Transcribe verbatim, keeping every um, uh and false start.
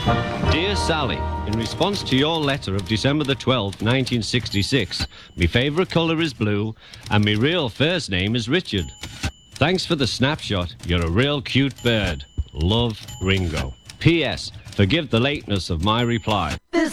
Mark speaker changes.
Speaker 1: Dear Sally, in response to your letter of December the twelfth, nineteen sixty-six, my favourite colour is blue and my real first name is Richard. Thanks for the snapshot. You're a real cute bird. Love, Ringo. P S. Forgive the lateness of my reply.
Speaker 2: This